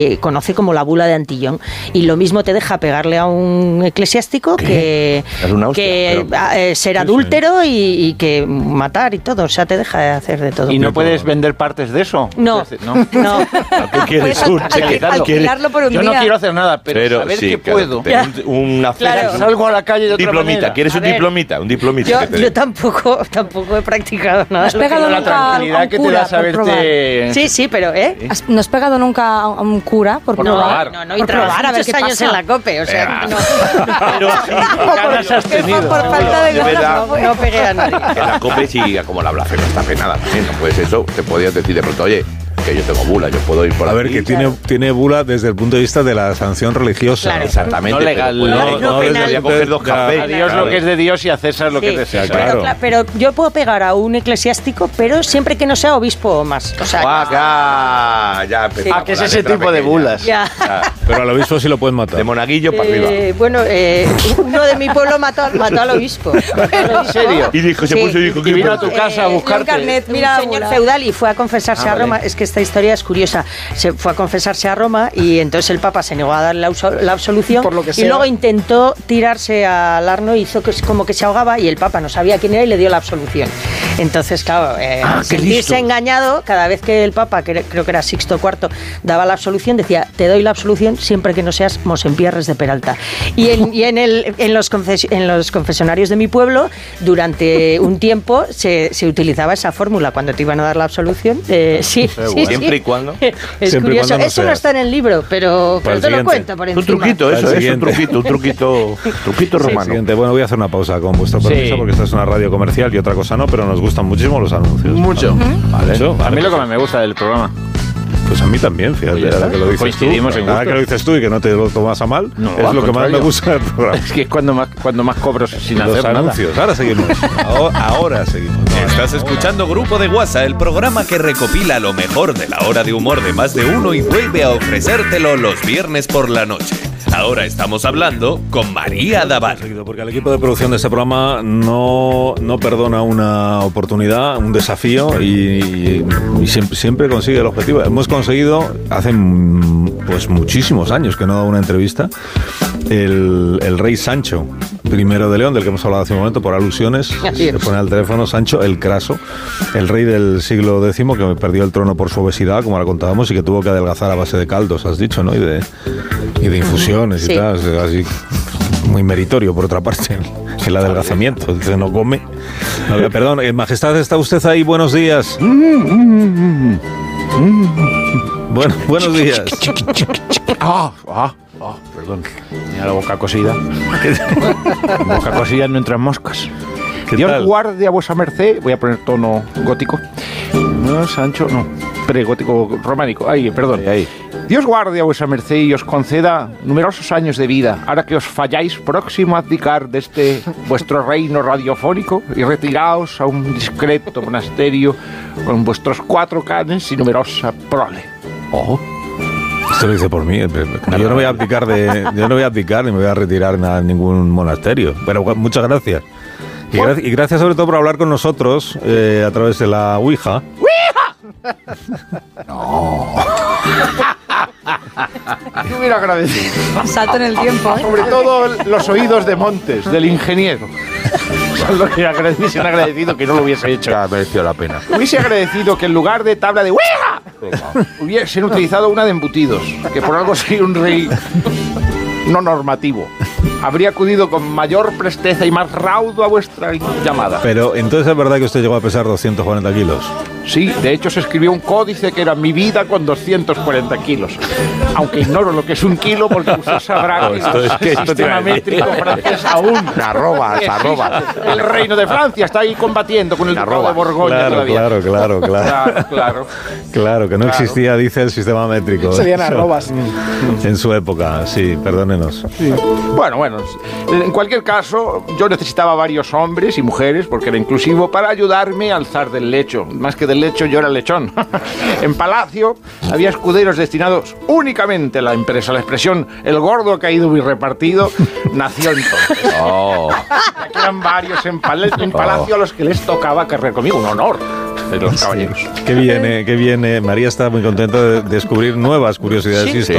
conoce como la bula de Antillón, y lo mismo te deja pegarle a un eclesiástico que ser adúltero y que matar y todo, o sea, te deja hacer de todo. ¿Y no puedes vender partes de eso? No. ¿Qué quieres? Alquilarlo por un día. Yo no quiero hacer nada, pero saber que puedo. Salgo a la calle de otra diplomita. manera. ¿Quieres un diplomita? Un diplomita. Yo tampoco he practicado nada. ¿Has pegado La nunca tranquilidad a un que te cura da por saberte... Sí, pero ¿No has pegado nunca a un cura por probar? No, y trabajar a ver qué años en la COPE, o sea, no. Pero ganas has tenido. Por falta de ganas, no pegué a nadie. En la COPE sí, como la blasfemia está penada. No, pues eso, te podías decir de pronto, oye, que yo tengo bula, yo puedo ir por aquí. A ver, que tiene bula desde el punto de vista de la sanción religiosa. Claro. Exactamente. No legal. No voy a coger 2 cafés. A Dios lo que es de Dios y a César lo que es de César. Claro. Pero yo puedo pegar a un eclesiástico, pero siempre que no sea obispo o más. O sea, ya empezamos. Que es ese tipo de bulas. Ya. Pero al obispo sí lo pueden matar. De monaguillo para arriba. Bueno, uno de mi pueblo mató al obispo. ¿En serio? Y dijo, se puso y dijo, y vino a tu casa a buscarte. Carnet, Mira, un señor feudal, y fue a confesarse a Roma. Es que esta historia es curiosa. Se fue a confesarse a Roma y entonces el Papa se negó a dar la absolución, por lo que sea. Y luego intentó tirarse al Arno, hizo como que se ahogaba, y el Papa no sabía quién era y le dio la absolución. Entonces, claro, sentirse engañado, cada vez que el Papa, que creo que era Sixto IV, daba la absolución, decía, te doy la absolución siempre que no seas Mosempierres de Peralta. Y en los confesionarios de mi pueblo, durante un tiempo se utilizaba esa fórmula cuando te iban a dar la absolución. Siempre y cuando. Es siempre curioso. No eso no está en el libro, pero te lo cuento por encima. Un truquito, eso es un truquito romano. Siguiente. Bueno, voy a hacer una pausa con vuestro permiso, porque esta es una radio comercial y otra cosa no, pero nos gustan muchísimo los anuncios. Mucho. Vale. A mí lo que más me gusta del programa. Pues a mí también, fíjate, ahora que lo dices tú. Ahora que lo dices tú y que no te lo tomas a mal, es lo que más me gusta del programa. Es que es cuando más cobro sin los hacer anuncios. nada. Ahora seguimos. Ahora seguimos. Estás escuchando Grupo de WhatsApp, el programa que recopila lo mejor de la hora de humor de más de uno y vuelve a ofrecértelo los viernes por la noche. Ahora estamos hablando con María Daval. Porque el equipo de producción de este programa no perdona una oportunidad, un desafío y siempre consigue el objetivo. Hemos conseguido, hace pues muchísimos años que no da una entrevista, el rey Sancho I de León, del que hemos hablado hace un momento, por alusiones. Se pone al teléfono Sancho el Craso, el rey del siglo X, que perdió el trono por su obesidad, como la contábamos, y que tuvo que adelgazar a base de caldos, has dicho, ¿no? Y de infusiones y tal, así, muy meritorio por otra parte el adelgazamiento. Dice, no come. No, perdón, Majestad, ¿está usted ahí? Buenos días. Bueno, buenos días. Perdón. Tenía la boca cosida. Boca cosida, no entran moscas. Dios guarde a vuesa merced. Voy a poner tono gótico. No, Sancho, no. Pregótico románico. Ay, perdón. Ahí. Dios guarde a vuesa merced y os conceda numerosos años de vida, ahora que os falláis próximo a abdicar de este vuestro reino radiofónico y retiraos a un discreto monasterio con vuestros 4 canes y numerosa prole. Esto lo dice por mí. Yo no voy a abdicar ni me voy a retirar en ningún monasterio. Pero muchas gracias. Y gracias sobre todo por hablar con nosotros a través de la Ouija. No. Yo hubiera agradecido. Salto en el tiempo. Sobre todo los oídos de Montes, del ingeniero. Son los que hubiesen agradecido que no lo hubiese hecho. Ya mereció la pena. Hubiese agradecido que en lugar de tabla de Ouija hubiesen utilizado una de embutidos, que por algo soy un rey no normativo. Habría acudido con mayor presteza y más raudo a vuestra llamada. Pero entonces es verdad que usted llegó a pesar 240 kilos. Sí, de hecho se escribió un códice que era mi vida con 240 kilos. Aunque ignoro lo que es un kilo, porque usted sabrá que el sistema métrico francés aún. Arrobas. El reino de Francia está ahí combatiendo con el ducado de Borgoña todavía. Claro, que no existía, dice, el sistema métrico. Serían arrobas. En su época, sí, perdónenos. Sí. Bueno, en cualquier caso, yo necesitaba varios hombres y mujeres, porque era inclusivo, para ayudarme a alzar del lecho. Más que del lecho, yo era el lechón. En Palacio había escuderos destinados únicamente a la empresa. La expresión "el gordo ha caído y repartido" nació entonces. Aquí eran varios en Palacio a los que les tocaba cargar conmigo. Un honor de los caballeros. Qué viene. María está muy contenta de descubrir nuevas curiosidades históricas.